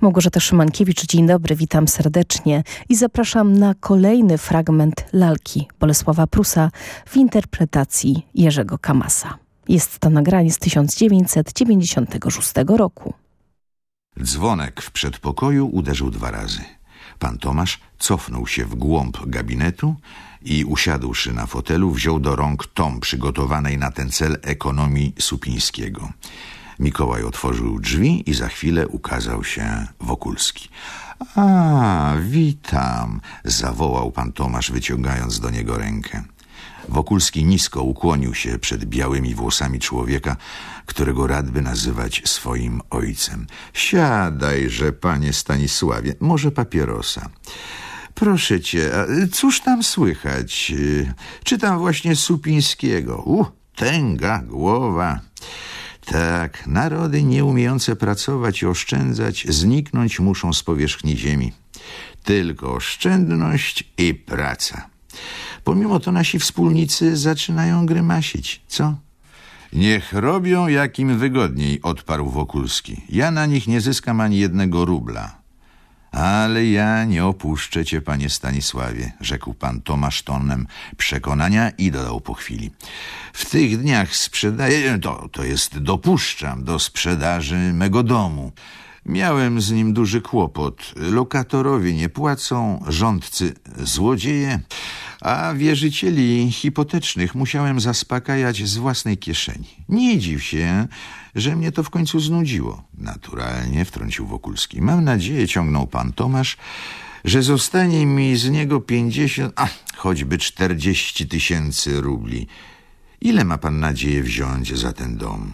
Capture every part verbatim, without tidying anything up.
Małgorzata Szymankiewicz, dzień dobry, witam serdecznie i zapraszam na kolejny fragment lalki Bolesława Prusa w interpretacji Jerzego Kamasa. Jest to nagranie z tysiąc dziewięćset dziewięćdziesiątego szóstego roku. Dzwonek w przedpokoju uderzył dwa razy. Pan Tomasz cofnął się w głąb gabinetu i usiadłszy na fotelu, wziął do rąk tom przygotowanej na ten cel ekonomii Supińskiego. Mikołaj otworzył drzwi i za chwilę ukazał się Wokulski. — A, witam! — zawołał pan Tomasz, wyciągając do niego rękę. Wokulski nisko ukłonił się przed białymi włosami człowieka, którego rad by nazywać swoim ojcem. — Siadajże, panie Stanisławie, może papierosa. Proszę cię, a cóż tam słychać? Czytam właśnie Supińskiego. U, tęga głowa. Tak, narody nieumiejące pracować i oszczędzać zniknąć muszą z powierzchni ziemi. Tylko oszczędność i praca. Pomimo to nasi wspólnicy zaczynają grymasić, co? Niech robią jak im wygodniej, odparł Wokulski. Ja na nich nie zyskam ani jednego rubla. Ale ja nie opuszczę cię, panie Stanisławie, rzekł pan Tomasz tonem przekonania i dodał po chwili. W tych dniach sprzedaję, to, to jest dopuszczam do sprzedaży mego domu. Miałem z nim duży kłopot. Lokatorowie nie płacą, rządcy złodzieje, a wierzycieli hipotecznych musiałem zaspokajać z własnej kieszeni. Nie dziw się, że mnie to w końcu znudziło. Naturalnie, wtrącił Wokulski. Mam nadzieję, ciągnął pan Tomasz, że zostanie mi z niego pięćdziesiąt, a choćby czterdzieści tysięcy rubli. Ile ma pan nadzieję wziąć za ten dom?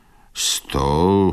Sto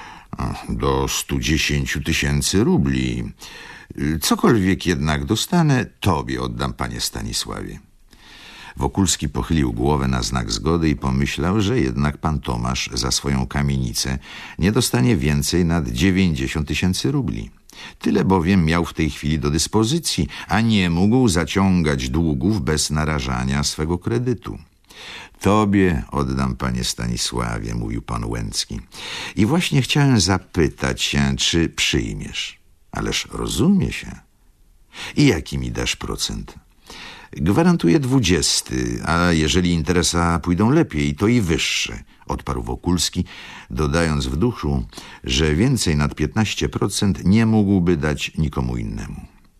do stu dziesięciu tysięcy rubli. Cokolwiek jednak dostanę, tobie oddam, panie Stanisławie. Wokulski pochylił głowę na znak zgody i pomyślał, że jednak pan Tomasz za swoją kamienicę nie dostanie więcej nad dziewięćdziesiąt tysięcy rubli. Tyle bowiem miał w tej chwili do dyspozycji, a nie mógł zaciągać długów bez narażania swego kredytu. Tobie oddam, panie Stanisławie, mówił pan Łęcki. I właśnie chciałem zapytać się, czy przyjmiesz. Ależ rozumie się. I jaki mi dasz procent? Gwarantuję dwudziesty, a jeżeli interesa pójdą lepiej, to i wyższe, odparł Wokulski, dodając w duchu, że więcej nad piętnaście procent nie mógłby dać nikomu innemu.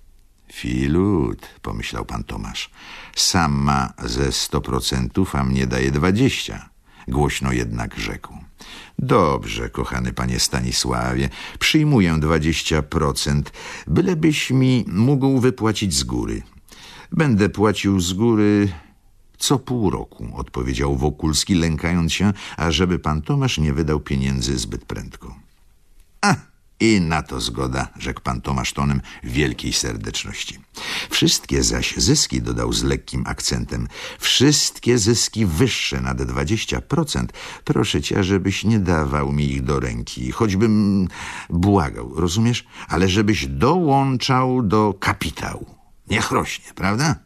Filut, pomyślał pan Tomasz, sam ma ze sto procentów, a mnie daje dwadzieścia. Głośno jednak rzekł. Dobrze, kochany panie Stanisławie, przyjmuję dwadzieścia procent, bylebyś mi mógł wypłacić z góry. Będę płacił z góry co pół roku, odpowiedział Wokulski, lękając się, ażeby pan Tomasz nie wydał pieniędzy zbyt prędko. A, i na to zgoda, rzekł pan Tomasz tonem wielkiej serdeczności. Wszystkie zaś zyski, dodał z lekkim akcentem, wszystkie zyski wyższe nad dwadzieścia procent, proszę cię, żebyś nie dawał mi ich do ręki, choćbym błagał, rozumiesz? Ale żebyś dołączał do kapitału. Niech rośnie, prawda?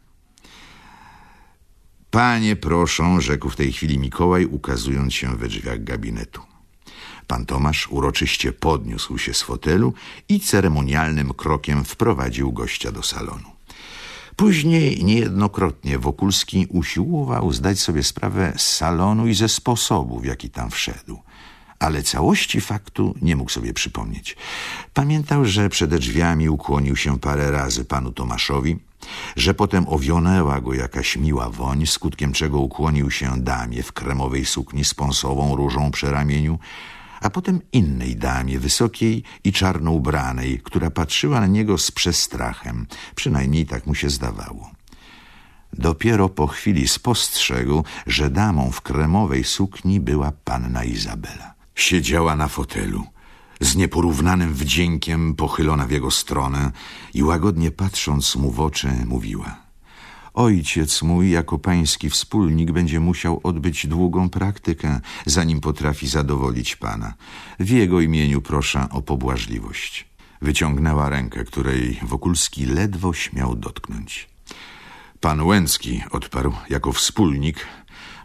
Panie proszą, rzekł w tej chwili Mikołaj, ukazując się we drzwiach gabinetu. Pan Tomasz uroczyście podniósł się z fotelu i ceremonialnym krokiem wprowadził gościa do salonu. Później niejednokrotnie Wokulski usiłował zdać sobie sprawę z salonu i ze sposobu, w jaki tam wszedł. Ale całości faktu nie mógł sobie przypomnieć. Pamiętał, że przede drzwiami ukłonił się parę razy panu Tomaszowi, że potem owionęła go jakaś miła woń, skutkiem czego ukłonił się damie w kremowej sukni z pąsową różą przy ramieniu, a potem innej damie, wysokiej i czarno ubranej, która patrzyła na niego z przestrachem, przynajmniej tak mu się zdawało. Dopiero po chwili spostrzegł, że damą w kremowej sukni była panna Izabela. Siedziała na fotelu, z nieporównanym wdziękiem pochylona w jego stronę i łagodnie patrząc mu w oczy mówiła: ojciec mój jako pański wspólnik będzie musiał odbyć długą praktykę, zanim potrafi zadowolić pana. W jego imieniu proszę o pobłażliwość. Wyciągnęła rękę, której Wokulski ledwo śmiał dotknąć. Pan Łęcki, odparł, jako wspólnik,